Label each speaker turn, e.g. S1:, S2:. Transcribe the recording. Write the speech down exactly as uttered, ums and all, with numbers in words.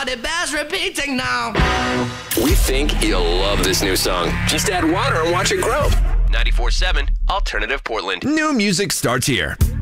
S1: but it bears repeating now.
S2: We think you'll love this new song. Just add water and watch it grow. ninety-four point seven Alternative Portland.
S3: New music starts here.